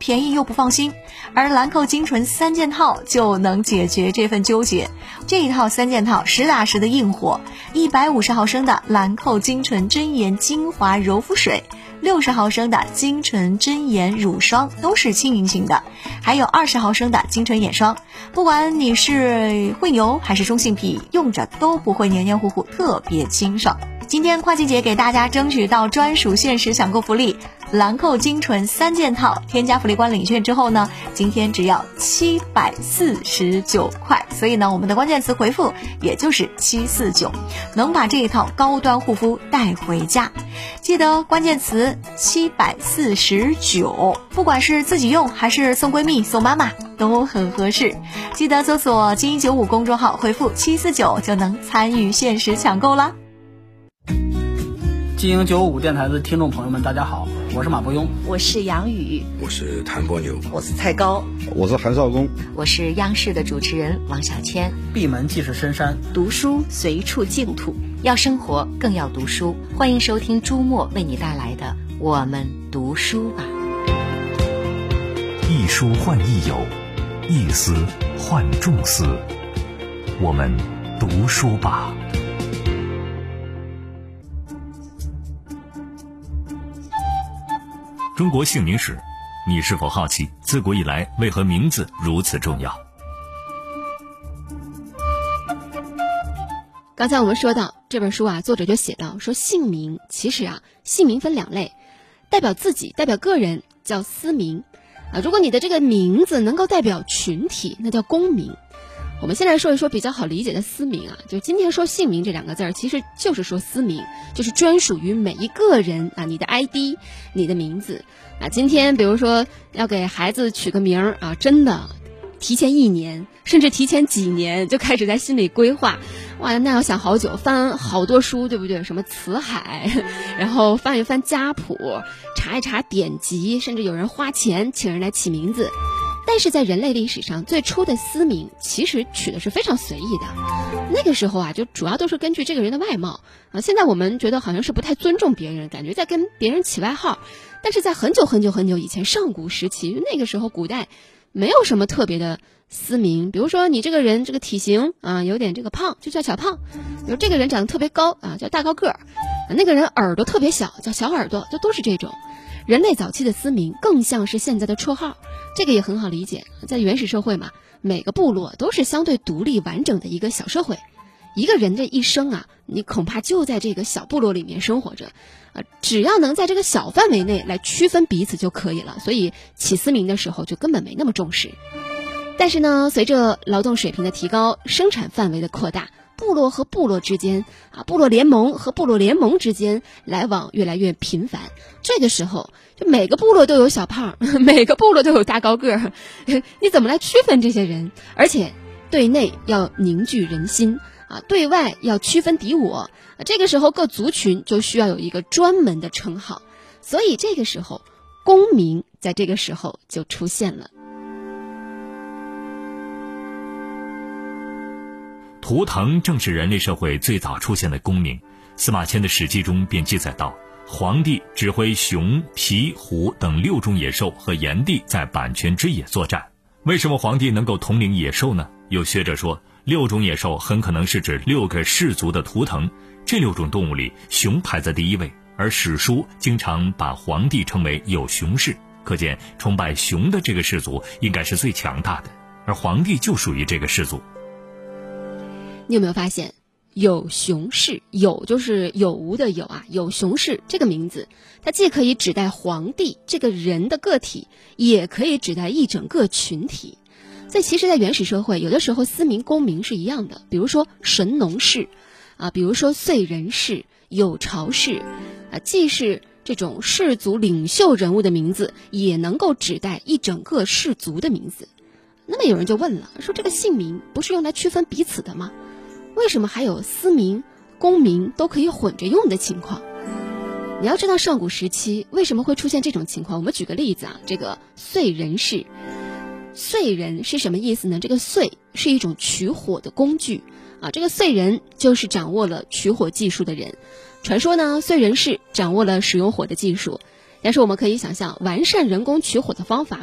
便宜又不放心。而兰蔻精纯3件套就能解决这份纠结。这一套3件套实打实的硬货，150毫升的兰蔻精纯真颜精华柔肤水，60毫升的精纯真颜乳霜都是轻盈型的，还有20毫升的精纯眼霜。不管你是会牛还是中性皮，用着都不会黏黏糊糊，特别清爽。今天跨季节给大家争取到专属限时抢购福利，兰蔻精纯3件套，添加福利官领券之后呢，今天只要749块，所以呢，我们的关键词回复也就是749，能把这一套高端护肤带回家。记得关键词749，不管是自己用还是送闺蜜送妈妈都很合适。记得搜索金195公众号回复749就能参与限时抢购啦。 金鹰955电台的听众朋友们，大家好，我是马伯庸， 我是杨宇， 我是谭波牛， 我是蔡高， 我是韩少功， 我是央视的主持人王小谦。 闭门即是深山， 读书随处净土， 要生活更要读书。欢迎收听朱墨为你带来的我们读书吧。 一书换一友，一思换众思，我们读书吧。中国姓名史，你是否好奇自古以来为何名字如此重要？ 刚才我们说到这本书啊，作者就写到说，姓名其实啊，姓名分2类，代表自己、代表个人叫私名啊。如果你的这个名字能够代表群体，那叫公名。我们先来说一说比较好理解的私名啊，就今天说姓名这2个字，其实就是说私名，就是专属于每一个人啊，你的 ID， 你的名字啊。今天比如说要给孩子取个名啊，真的提前1年甚至提前几年就开始在心里规划，哇，那要想好久，翻好多书，对不对？什么辞海，然后翻一翻家谱，查一查典籍，甚至有人花钱请人来起名字。但是在人类历史上，最初的私名其实取的是非常随意的。那个时候啊，就主要都是根据这个人的外貌啊。现在我们觉得好像是不太尊重别人，感觉在跟别人起外号。但是在很久很久很久以前，上古时期，那个时候古代没有什么特别的私名。比如说你这个人这个体型啊有点这个胖，就叫小胖；比如这个人长得特别高啊，叫大高个儿；那个人耳朵特别小，叫小耳朵，就都是这种。人类早期的私名更像是现在的绰号，这个也很好理解。在原始社会嘛，每个部落都是相对独立完整的一个小社会，一个人的一生啊，你恐怕就在这个小部落里面生活着，只要能在这个小范围内来区分彼此就可以了，所以起私名的时候就根本没那么重视。但是呢，随着劳动水平的提高，生产范围的扩大，部落和部落之间啊，部落联盟和部落联盟之间来往越来越频繁。这个时候，就每个部落都有小胖，每个部落都有大高个儿，你怎么来区分这些人？而且对内要凝聚人心啊，对外要区分敌我。这个时候各族群就需要有一个专门的称号，所以这个时候公名在这个时候就出现了。 图腾正是人类社会最早出现的公名。司马迁的《史记》中便记载到，皇帝指挥熊、罴、虎等6种野兽和炎帝在阪泉之野作战。为什么皇帝能够统领野兽呢？有学者说，6种野兽很可能是指6个氏族的图腾。这6种动物里，熊排在第1位，而史书经常把皇帝称为有熊氏，可见崇拜熊的这个氏族应该是最强大的，而皇帝就属于这个氏族。 你有没有发现，有熊氏，有就是有无的有啊，有熊氏这个名字，它既可以指代皇帝这个人的个体，也可以指代一整个群体。所以其实在原始社会，有的时候私名公名是一样的，比如说神农氏啊，比如说燧人氏、有巢氏啊，既是这种氏族领袖人物的名字，也能够指代一整个氏族的名字。那么有人就问了，说这个姓名不是用来区分彼此的吗？为什么还有私名、公名都可以混着用的情况？你要知道上古时期为什么会出现这种情况，我们举个例子啊，这个燧人氏。燧人是什么意思呢？这个燧是一种取火的工具啊，这个燧人就是掌握了取火技术的人。传说呢，燧人氏掌握了使用火的技术，但是我们可以想象，完善人工取火的方法